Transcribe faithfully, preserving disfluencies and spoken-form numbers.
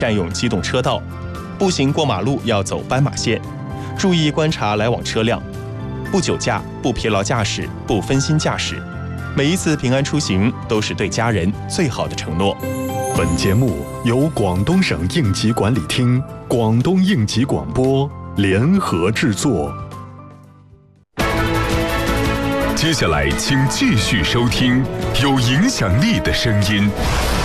占用机动车道，步行过马路要走斑马线，注意观察来往车辆，不酒驾、不疲劳驾驶、不分心驾驶。每一次平安出行都是对家人最好的承诺。 本节目由广东省应急管理厅、广东应急广播联合制作。 接下来，请继续收听有影响力的声音。